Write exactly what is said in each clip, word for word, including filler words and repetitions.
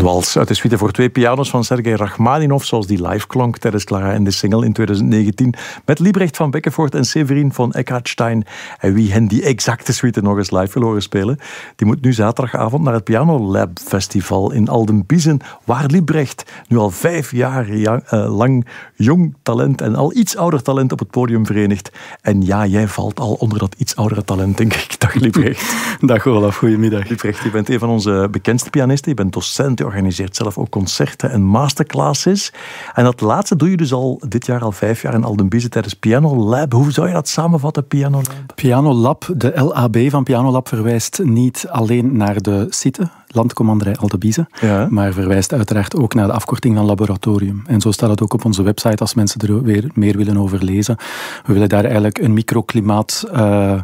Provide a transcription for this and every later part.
wals uit de suite voor twee pianos van Sergei Rachmaninov, zoals die live klonk tijdens Clara en de Single in twintig negentien, met Liebrecht van Beckenvoort en Severin van Eckartstein. En wie hen die exacte suite nog eens live wil horen spelen, die moet nu zaterdagavond naar het Piano Lab Festival in Aldenbiezen, waar Liebrecht nu al vijf jaar lang jong talent en al iets ouder talent op het podium verenigt. En ja, jij valt al onder dat iets oudere talent, denk ik. Dag Liebrecht. Dag Olaf, goedemiddag. Liebrecht, je bent een van onze bekendste pianisten. Je bent docent, je organiseert zelf ook concerten en masterclasses. En dat laatste doe je dus al dit jaar, al vijf jaar in Aldenbiezen tijdens Piano Lab. Hoe zou je dat samenvatten, Piano Lab? Piano Lab, de L A B van Piano Lab verwijst niet alleen naar de site, Landcommanderij Aldenbiezen, ja. maar verwijst uiteraard ook naar de afkorting van laboratorium. En zo staat het ook op onze website als mensen er weer meer willen over lezen. We willen daar eigenlijk een microklimaat uh,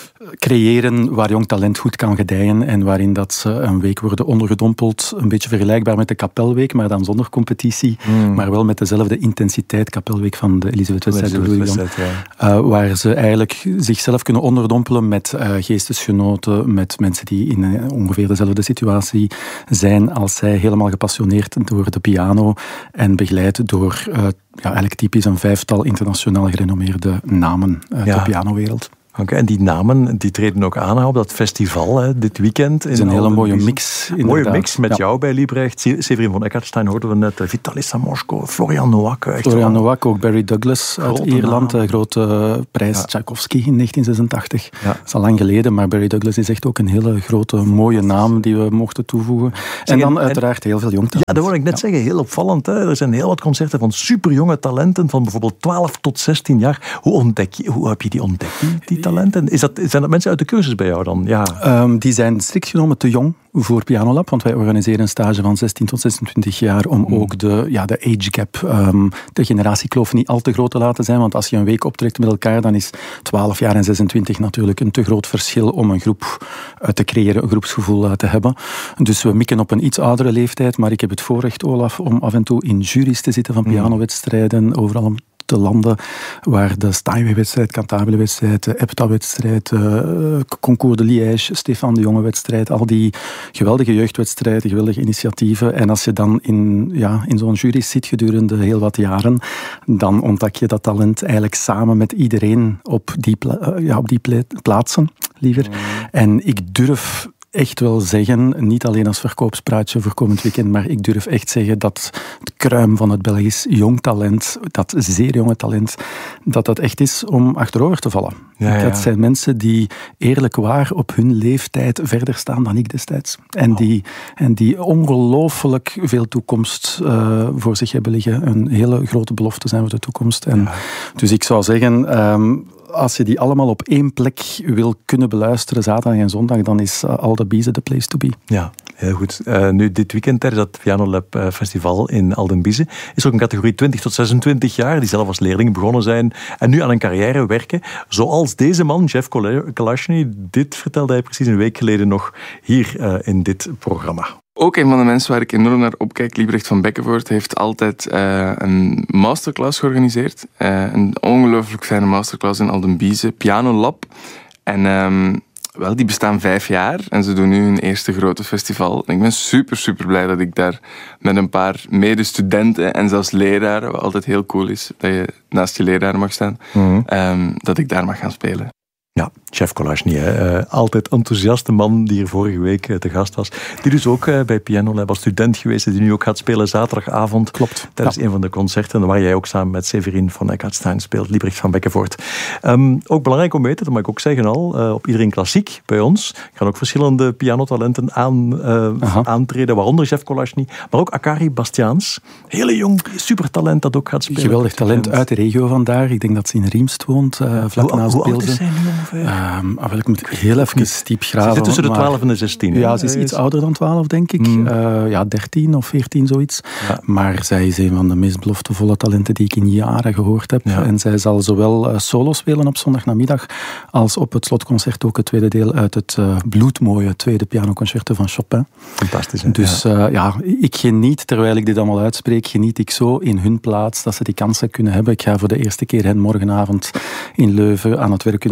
creëren waar jong talent goed kan gedijen en waarin dat ze een week worden ondergedompeld. Een beetje vergelijkbaar met de Kapelweek, maar dan zonder competitie. Mm. Maar wel met dezelfde intensiteit. Kapelweek van de Elisabeth-wedstrijd. Ja. Uh, waar ze eigenlijk zichzelf kunnen onderdompelen met uh, geestesgenoten, met mensen die in uh, ongeveer dezelfde situatie zijn als zij, helemaal gepassioneerd door de piano en begeleid door uh, ja, eigenlijk typisch een vijftal internationaal gerenommeerde namen uit ja. de pianowereld. Oké, okay, en die namen die treden ook aan op dat festival hè, dit weekend. Het is een hele mooie mix. Een mooie mix met ja. jou bij Liebrecht. Severin van Eckartstein hoorden we net. Vitalis Samoshko, Florian Nowak. Florian Nowak, ook Barry Douglas uit Ierland. De grote prijs ja. Tchaikovsky in negentien zesentachtig. Ja. Dat is al lang geleden, maar Barry Douglas is echt ook een hele grote, mooie naam die we mochten toevoegen. En dan uiteraard heel veel jong talent. Ja, dat wil ik net ja. zeggen. Heel opvallend. Hè. Er zijn heel wat concerten van superjonge talenten, van bijvoorbeeld twaalf tot zestien jaar. Hoe ontdek je, hoe heb je die ontdekt, die talenten? Is dat, zijn dat mensen uit de cursus bij jou dan? Ja. Um, die zijn strikt genomen te jong voor Piano Lab, want wij organiseren een stage van zestien tot zesentwintig jaar om mm. ook de, ja, de age gap, um, de generatiekloof niet al te groot te laten zijn, want als je een week optrekt met elkaar, dan is twaalf jaar en zesentwintig natuurlijk een te groot verschil om een groep uh, te creëren, een groepsgevoel uh, te hebben. Dus we mikken op een iets oudere leeftijd, maar ik heb het voorrecht, Olaf, om af en toe in juries te zitten van pianowedstrijden, overal om te landen waar de Steinway-wedstrijd, Cantabile-wedstrijd, de EPTA-wedstrijd, uh, Concours de Liège, Stefan de Jonge-wedstrijd, al die geweldige jeugdwedstrijden, geweldige initiatieven. En als je dan in, ja, in zo'n jury zit gedurende heel wat jaren, dan ontdek je dat talent eigenlijk samen met iedereen op die, pla- ja, op die pla- plaatsen, liever. Mm. En ik durf echt wel zeggen, niet alleen als verkoopspraatje voor komend weekend, maar ik durf echt zeggen dat het kruim van het Belgisch jong talent, dat zeer jonge talent, dat dat echt is om achterover te vallen. Ja, ja. Dat zijn mensen die eerlijk waar op hun leeftijd verder staan dan ik destijds. En, oh. die, en die ongelooflijk veel toekomst uh, voor zich hebben liggen. Een hele grote belofte zijn voor de toekomst. En ja. Dus ik zou zeggen, Um, als je die allemaal op één plek wil kunnen beluisteren, zaterdag en zondag, dan is uh, Aldenbiezen de place to be. Ja, heel goed. Uh, nu, dit weekend tijdens dat Piano Lab uh, Festival in Aldenbiezen is er ook een categorie twintig tot zesentwintig jaar, die zelf als leerling begonnen zijn en nu aan een carrière werken. Zoals deze man, Jeff Kolashny. Dit vertelde hij precies een week geleden nog hier uh, in dit programma. Ook een van de mensen waar ik enorm naar opkijk, Liebrecht van Beckenvoort, heeft altijd uh, een masterclass georganiseerd. Uh, een ongelooflijk fijne masterclass in Aldenbiezen, Piano Lab. En um, wel, die bestaan vijf jaar en ze doen nu hun eerste grote festival. En ik ben super, super blij dat ik daar met een paar medestudenten en zelfs leraren, wat altijd heel cool is, dat je naast je leraren mag staan, mm-hmm. um, dat ik daar mag gaan spelen. Ja, Jeff Kolashny, uh, altijd enthousiaste man die hier vorige week uh, te gast was. Die dus ook uh, bij Piano Lab als student geweest is, die nu ook gaat spelen zaterdagavond. Klopt. Tijdens ja. een van de concerten waar jij ook samen met Severin van Eckartstein speelt, Liebrecht van Beckenvoort. Um, ook belangrijk om te weten, dat mag ik ook zeggen al, uh, op Iedereen Klassiek bij ons gaan ook verschillende pianotalenten aan, uh, aantreden, waaronder Jeff Kolashny, maar ook Akari Bastiaans. Hele jong, supertalent dat ook gaat spelen. Geweldig talent uit de regio vandaar. Ik denk dat ze in Riemst woont, uh, vlak hoe, naast hoe Beelze. Hoe oud is zij nu ongeveer? Um, ah, wel, ik moet heel even diep graven. Ze zit tussen de twaalf en de zestien. Ja, ze is iets ouder dan twaalf, denk ik. Mm. Uh, ja, dertien of veertien, zoiets. Ja. Maar zij is een van de meest beloftevolle talenten die ik in jaren gehoord heb. Ja. En zij zal zowel uh, solo spelen op zondagnamiddag als op het slotconcert ook het tweede deel uit het uh, bloedmooie tweede pianoconcerto van Chopin. Fantastisch, hè? Dus ja. Uh, ja, ik geniet, terwijl ik dit allemaal uitspreek, geniet ik zo in hun plaats dat ze die kansen kunnen hebben. Ik ga voor de eerste keer hen morgenavond in Leuven aan het werk kunnen horen tijdens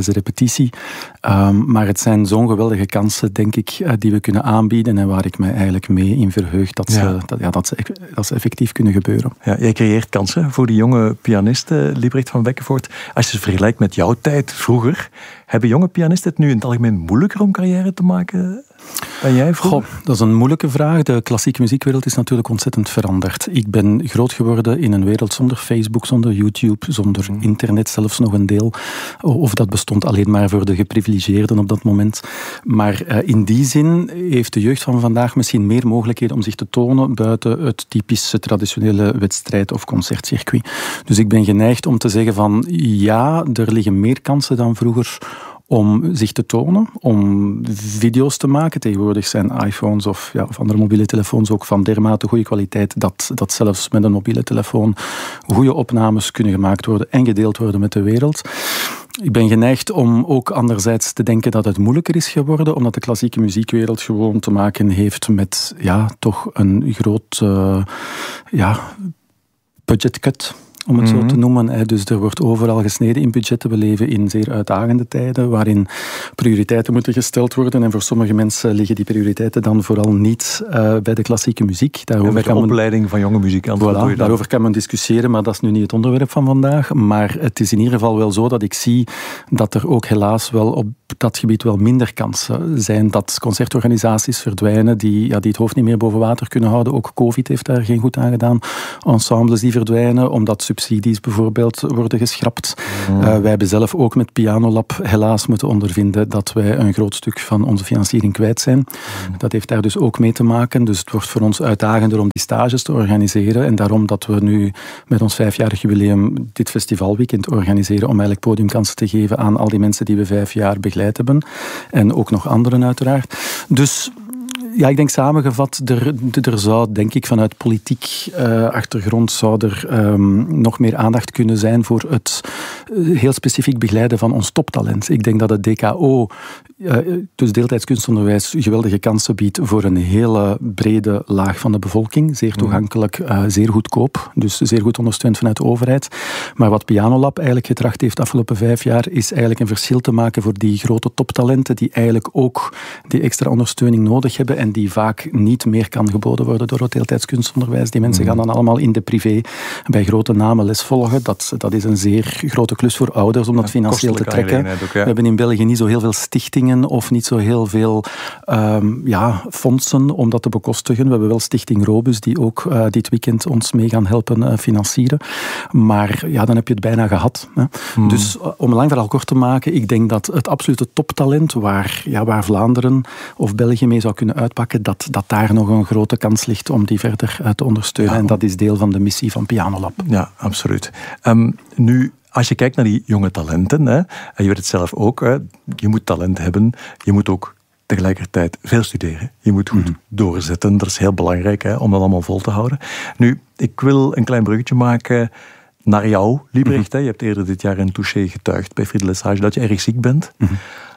tijdens de repetitie. Um, maar het zijn zo'n geweldige kansen, denk ik, uh, die we kunnen aanbieden en waar ik mij eigenlijk mee in verheug dat, ja. Ze, dat, ja, dat, ze, dat ze effectief kunnen gebeuren. Ja, jij creëert kansen voor die jonge pianisten, Liebrecht van Beckevoort. Als je het vergelijkt met jouw tijd vroeger, hebben jonge pianisten het nu in het algemeen moeilijker om carrière te maken dan jij vroeger? Goh, dat is een moeilijke vraag. De klassieke muziekwereld is natuurlijk ontzettend veranderd. Ik ben groot geworden in een wereld zonder Facebook, zonder YouTube, zonder internet zelfs nog een deel. Of dat bestond alleen maar voor de geprivilegeerden op dat moment. Maar uh, in die zin heeft de jeugd van vandaag misschien meer mogelijkheden om zich te tonen buiten het typische traditionele wedstrijd- of concertcircuit. Dus ik ben geneigd om te zeggen van ja, er liggen meer kansen dan vroeger om zich te tonen, om video's te maken. Tegenwoordig zijn iPhones of, ja, of andere mobiele telefoons ook van dermate goede kwaliteit dat, dat zelfs met een mobiele telefoon goede opnames kunnen gemaakt worden en gedeeld worden met de wereld. Ik ben geneigd om ook anderzijds te denken dat het moeilijker is geworden, omdat de klassieke muziekwereld gewoon te maken heeft met ja, toch een groot uh, ja, budgetcut, om het mm-hmm. zo te noemen. Dus er wordt overal gesneden in budgetten. We leven in zeer uitdagende tijden, waarin prioriteiten moeten gesteld worden. En voor sommige mensen liggen die prioriteiten dan vooral niet uh, bij de klassieke muziek. Daarover met de kan opleiding men, van jonge muzikanten. Voilà, daarover kan men discussiëren, maar dat is nu niet het onderwerp van vandaag. Maar het is in ieder geval wel zo dat ik zie dat er ook helaas wel op dat gebied wel minder kansen zijn. Dat concertorganisaties verdwijnen die, ja, die het hoofd niet meer boven water kunnen houden. Ook COVID heeft daar geen goed aan gedaan. Ensembles die verdwijnen, omdat subsidies bijvoorbeeld worden geschrapt. Mm. Uh, wij hebben zelf ook met Pianolab helaas moeten ondervinden dat wij een groot stuk van onze financiering kwijt zijn. Mm. Dat heeft daar dus ook mee te maken. Dus het wordt voor ons uitdagender om die stages te organiseren. En daarom dat we nu met ons vijfjarig jubileum dit festivalweekend organiseren om eigenlijk podiumkansen te geven aan al die mensen die we vijf jaar begeleid hebben. En ook nog anderen uiteraard. Dus ja, ik denk samengevat, er, er zou denk ik vanuit politiek uh, achtergrond zou er um, nog meer aandacht kunnen zijn voor het uh, heel specifiek begeleiden van ons toptalent. Ik denk dat het D K O, uh, dus deeltijds kunstonderwijs, geweldige kansen biedt voor een hele brede laag van de bevolking. Zeer toegankelijk, uh, zeer goedkoop, dus zeer goed ondersteund vanuit de overheid. Maar wat Pianolab eigenlijk getracht heeft de afgelopen vijf jaar, is eigenlijk een verschil te maken voor die grote toptalenten die eigenlijk ook die extra ondersteuning nodig hebben en die vaak niet meer kan geboden worden door het deeltijds kunstonderwijs. Die mensen gaan dan allemaal in de privé bij grote namen les volgen. Dat, dat is een zeer grote klus voor ouders om dat ja, financieel te trekken. Ook, ja. We hebben in België niet zo heel veel stichtingen of niet zo heel veel um, ja, fondsen om dat te bekostigen. We hebben wel Stichting Robus die ook uh, dit weekend ons mee gaan helpen uh, financieren. Maar ja, dan heb je het bijna gehad. Hè. Hmm. Dus uh, om een lang verhaal kort te maken, ik denk dat het absolute toptalent waar, ja, waar Vlaanderen of België mee zou kunnen uitpakken, Dat, dat daar nog een grote kans ligt om die verder uh, te ondersteunen. Ja. En dat is deel van de missie van Pianolab. Ja, absoluut. Um, nu, als je kijkt naar die jonge talenten, hè, en je weet het zelf ook, hè, je moet talent hebben, je moet ook tegelijkertijd veel studeren. Je moet goed mm-hmm. doorzetten, dat is heel belangrijk hè, om dat allemaal vol te houden. Nu, ik wil een klein bruggetje maken naar jou, Liebrecht. Mm-hmm. Hè. Je hebt eerder dit jaar in Touché getuigd bij Friedel Lesage dat je erg ziek bent. Mm-hmm.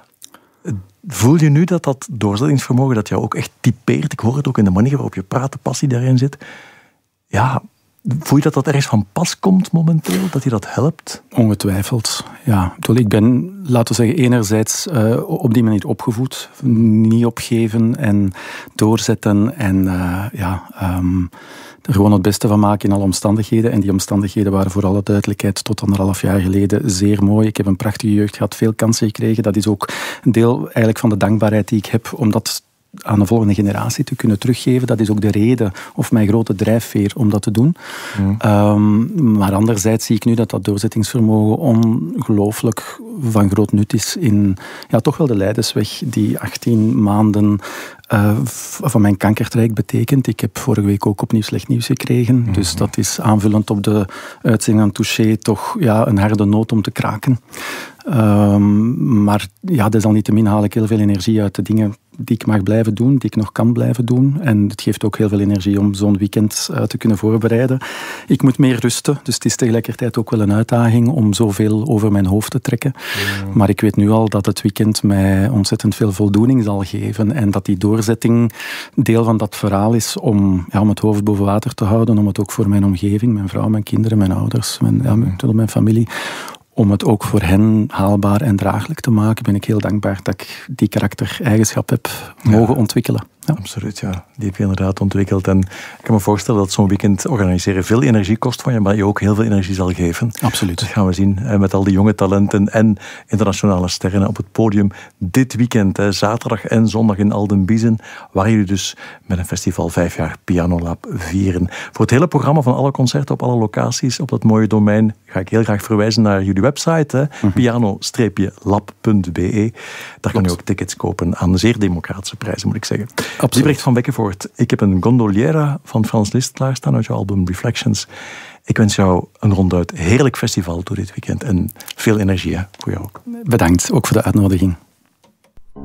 Voel je nu dat dat doorzettingsvermogen dat jou ook echt typeert? Ik hoor het ook in de manier waarop je praat, de passie daarin zit. Ja, voel je dat dat ergens van pas komt momenteel? Dat je dat helpt? Ongetwijfeld, ja. Ik ben, laten we zeggen, enerzijds uh, op die manier opgevoed. Niet opgeven en doorzetten en uh, ja... Um, er gewoon het beste van maken in alle omstandigheden. En die omstandigheden waren voor alle duidelijkheid tot anderhalf jaar geleden zeer mooi. Ik heb een prachtige jeugd gehad, veel kansen gekregen. Dat is ook een deel eigenlijk van de dankbaarheid die ik heb om dat aan de volgende generatie te kunnen teruggeven. Dat is ook de reden of mijn grote drijfveer om dat te doen. Mm. Um, maar anderzijds zie ik nu dat dat doorzettingsvermogen ongelooflijk van groot nut is in ja, toch wel de lijdensweg die achttien maanden uh, van mijn kankertraject betekent. Ik heb vorige week ook opnieuw slecht nieuws gekregen. Mm-hmm. Dus dat is aanvullend op de uitzending aan Touché toch ja, een harde noot om te kraken. Um, maar ja, desalniettemin haal ik heel veel energie uit de dingen die ik mag blijven doen, die ik nog kan blijven doen. En het geeft ook heel veel energie om zo'n weekend uh, te kunnen voorbereiden. Ik moet meer rusten, dus het is tegelijkertijd ook wel een uitdaging om zoveel over mijn hoofd te trekken. Ja. Maar ik weet nu al dat het weekend mij ontzettend veel voldoening zal geven en dat die doorzetting deel van dat verhaal is om, ja, om het hoofd boven water te houden, om het ook voor mijn omgeving, mijn vrouw, mijn kinderen, mijn ouders, mijn, ja, mijn, mijn familie, om het ook voor hen haalbaar en draaglijk te maken, ben ik heel dankbaar dat ik die karaktereigenschap heb mogen ja. ontwikkelen. Ja. Absoluut, ja. Die heb je inderdaad ontwikkeld. En ik kan me voorstellen dat zo'n weekend organiseren veel energie kost van je, maar je ook heel veel energie zal geven. Absoluut. Dat gaan we zien met al die jonge talenten en internationale sterren op het podium dit weekend, zaterdag en zondag in Aldenbiezen, waar jullie dus met een festival vijf jaar Piano Lab vieren. Voor het hele programma van alle concerten op alle locaties op dat mooie domein ga ik heel graag verwijzen naar jullie website, mm-hmm. piano lab punt b e. Daar kan je ook tickets kopen aan zeer democratische prijzen, moet ik zeggen. Liebrecht van Bekkevoort, ik heb een Gondoliera van Frans Liszt klaarstaan uit je album Reflections. Ik wens jou een ronduit heerlijk festival door dit weekend en veel energie, hè, voor jou ook. Bedankt, ook voor de uitnodiging.